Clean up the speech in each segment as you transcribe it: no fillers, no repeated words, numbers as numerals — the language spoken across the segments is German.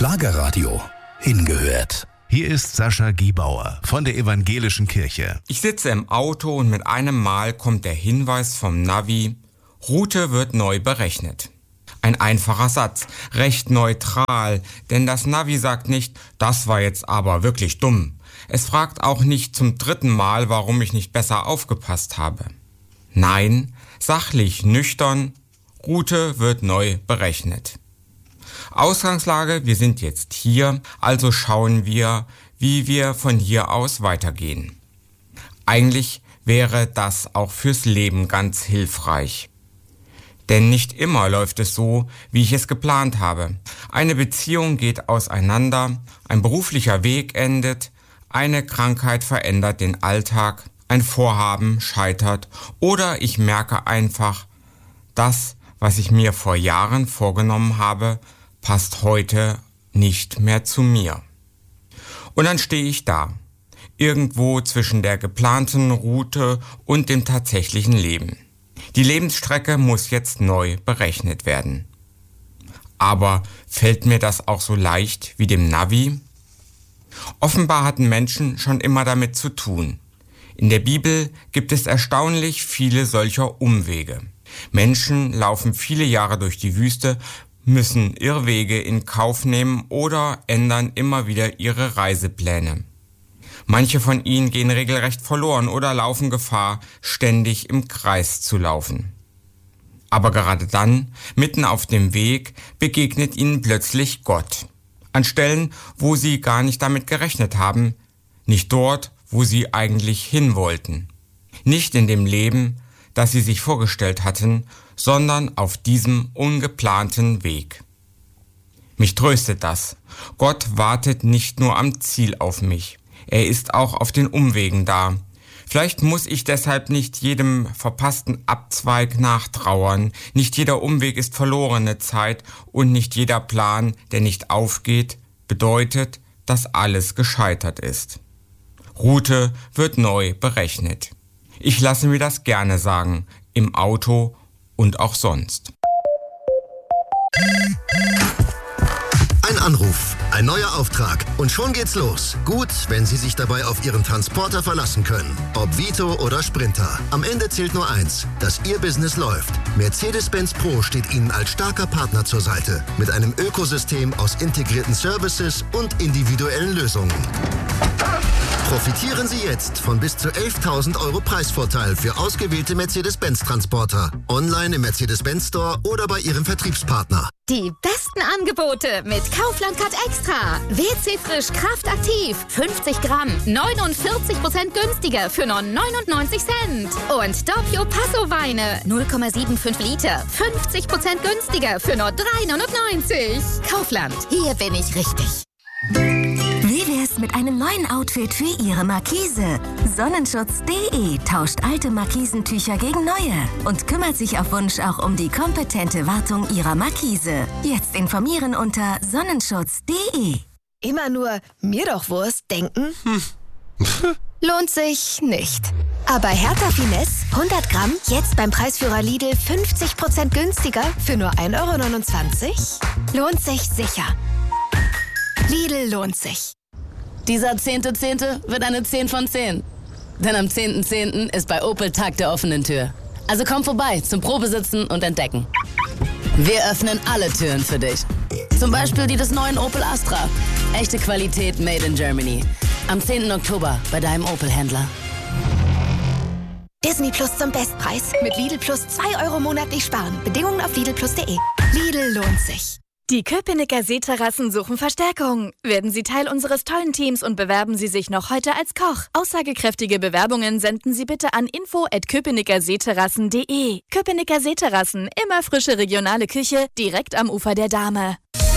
Schlagerradio. Hingehört. Hier ist Sascha Giebauer von der Evangelischen Kirche. Ich sitze im Auto und mit einem Mal kommt der Hinweis vom Navi: Route wird neu berechnet. Ein einfacher Satz, recht neutral, denn das Navi sagt nicht, das war jetzt aber wirklich dumm. Es fragt auch nicht zum 3. Mal, warum ich nicht besser aufgepasst habe. Nein, sachlich, nüchtern, Route wird neu berechnet. Ausgangslage, wir sind jetzt hier, also schauen wir, wie wir von hier aus weitergehen. Eigentlich wäre das auch fürs Leben ganz hilfreich. Denn nicht immer läuft es so, wie ich es geplant habe. Eine Beziehung geht auseinander, ein beruflicher Weg endet, eine Krankheit verändert den Alltag, ein Vorhaben scheitert oder ich merke einfach, das, was ich mir vor Jahren vorgenommen habe, passt heute nicht mehr zu mir. Und dann stehe ich da, irgendwo zwischen der geplanten Route und dem tatsächlichen Leben. Die Lebensstrecke muss jetzt neu berechnet werden. Aber fällt mir das auch so leicht wie dem Navi? Offenbar hatten Menschen schon immer damit zu tun. In der Bibel gibt es erstaunlich viele solcher Umwege. Menschen laufen viele Jahre durch die Wüste, müssen Irrwege in Kauf nehmen oder ändern immer wieder ihre Reisepläne. Manche von ihnen gehen regelrecht verloren oder laufen Gefahr, ständig im Kreis zu laufen. Aber gerade dann, mitten auf dem Weg, begegnet ihnen plötzlich Gott. An Stellen, wo sie gar nicht damit gerechnet haben, nicht dort, wo sie eigentlich hin wollten. Nicht in dem Leben, das sie sich vorgestellt hatten, sondern auf diesem ungeplanten Weg. Mich tröstet das. Gott wartet nicht nur am Ziel auf mich. Er ist auch auf den Umwegen da. Vielleicht muss ich deshalb nicht jedem verpassten Abzweig nachtrauern. Nicht jeder Umweg ist verlorene Zeit und nicht jeder Plan, der nicht aufgeht, bedeutet, dass alles gescheitert ist. Route wird neu berechnet. Ich lasse mir das gerne sagen, im Auto und auch sonst. Ein Anruf, ein neuer Auftrag und schon geht's los. Gut, wenn Sie sich dabei auf Ihren Transporter verlassen können. Ob Vito oder Sprinter. Am Ende zählt nur eins, dass Ihr Business läuft. Mercedes-Benz Pro steht Ihnen als starker Partner zur Seite. Mit einem Ökosystem aus integrierten Services und individuellen Lösungen. Profitieren Sie jetzt von bis zu 11.000 € Preisvorteil für ausgewählte Mercedes-Benz-Transporter. Online im Mercedes-Benz Store oder bei Ihrem Vertriebspartner. Die besten Angebote mit Kaufland Card Extra. WC Frisch Kraftaktiv. 50 Gramm. 49% günstiger für nur 99 Cent. Und Doppio Passo Weine. 0,75 Liter. 50% günstiger für nur 3,99. Kaufland. Hier bin ich richtig. Wie wär's mit einem neuen Outfit für Ihre Markise? Sonnenschutz.de tauscht alte Markisentücher gegen neue und kümmert sich auf Wunsch auch um die kompetente Wartung Ihrer Markise. Jetzt informieren unter Sonnenschutz.de. Immer nur mir doch Wurst denken? Lohnt sich nicht. Aber Hertha Finesse, 100 Gramm, jetzt beim Preisführer Lidl 50% günstiger für nur 1,29 €? Lohnt sich sicher. Lidl lohnt sich. Dieser 10.10. wird eine 10 von 10. Denn am 10.10. ist bei Opel Tag der offenen Tür. Also komm vorbei zum Probesitzen und Entdecken. Wir öffnen alle Türen für dich. Zum Beispiel die des neuen Opel Astra. Echte Qualität made in Germany. Am 10. Oktober bei deinem Opel-Händler. Disney Plus zum Bestpreis. Mit Lidl Plus 2 € monatlich sparen. Bedingungen auf lidlplus.de. Lidl lohnt sich. Die Köpenicker Seeterrassen suchen Verstärkung. Werden Sie Teil unseres tollen Teams und bewerben Sie sich noch heute als Koch. Aussagekräftige Bewerbungen senden Sie bitte an info@köpenickerseeterrassen.de. Köpenicker Seeterrassen, immer frische regionale Küche, direkt am Ufer der Dahme.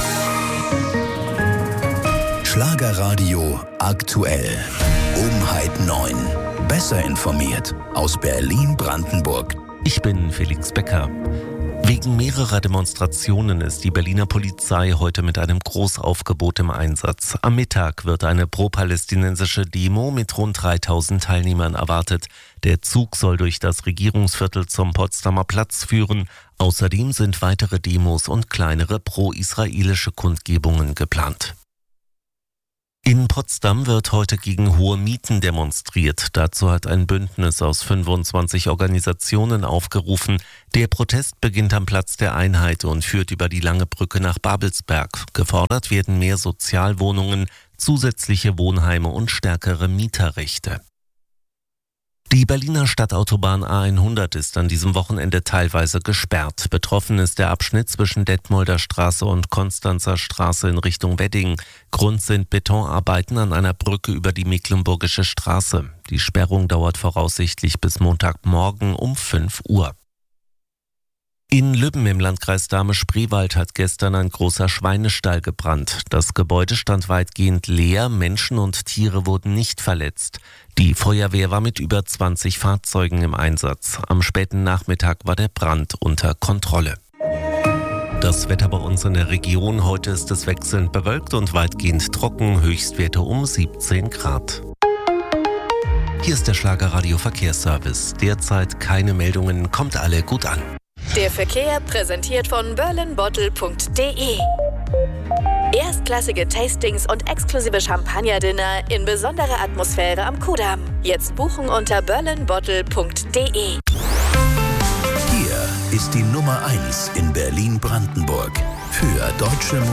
Schlagerradio aktuell. Um 8:30. Besser informiert aus Berlin-Brandenburg. Ich bin Felix Becker. Wegen mehrerer Demonstrationen ist die Berliner Polizei heute mit einem Großaufgebot im Einsatz. Am Mittag wird eine pro-palästinensische Demo mit rund 3000 Teilnehmern erwartet. Der Zug soll durch das Regierungsviertel zum Potsdamer Platz führen. Außerdem sind weitere Demos und kleinere pro-israelische Kundgebungen geplant. In Potsdam wird heute gegen hohe Mieten demonstriert. Dazu hat ein Bündnis aus 25 Organisationen aufgerufen. Der Protest beginnt am Platz der Einheit und führt über die Lange Brücke nach Babelsberg. Gefordert werden mehr Sozialwohnungen, zusätzliche Wohnheime und stärkere Mieterrechte. Die Berliner Stadtautobahn A100 ist an diesem Wochenende teilweise gesperrt. Betroffen ist der Abschnitt zwischen Detmolder Straße und Konstanzer Straße in Richtung Wedding. Grund sind Betonarbeiten an einer Brücke über die Mecklenburgische Straße. Die Sperrung dauert voraussichtlich bis Montagmorgen um 5 Uhr. In Lübben im Landkreis Dahme-Spreewald hat gestern ein großer Schweinestall gebrannt. Das Gebäude stand weitgehend leer, Menschen und Tiere wurden nicht verletzt. Die Feuerwehr war mit über 20 Fahrzeugen im Einsatz. Am späten Nachmittag war der Brand unter Kontrolle. Das Wetter bei uns in der Region. Heute ist es wechselnd bewölkt und weitgehend trocken, Höchstwerte um 17 Grad. Hier ist der Schlagerradio Verkehrsservice. Derzeit keine Meldungen, kommt alle gut an. Der Verkehr präsentiert von berlinbottle.de. Erstklassige Tastings und exklusive Champagner-Dinner in besonderer Atmosphäre am Kudamm. Jetzt buchen unter berlinbottle.de. Hier ist die Nummer 1 in Berlin-Brandenburg. Für deutsche Musik.